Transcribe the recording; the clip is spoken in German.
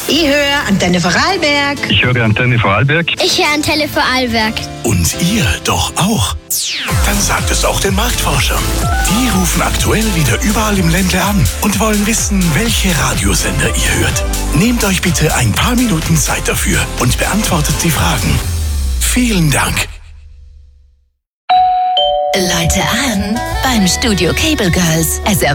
Ich höre Antenne Vorarlberg. Ich höre Antenne Vorarlberg. Ich höre Antenne Vorarlberg. Und ihr doch auch? Dann sagt es auch den Marktforschern. Die rufen aktuell wieder überall im Ländle an und wollen wissen, welche Radiosender ihr hört. Nehmt euch bitte ein paar Minuten Zeit dafür und beantwortet die Fragen. Vielen Dank. Leute an beim Studio Cable Girls.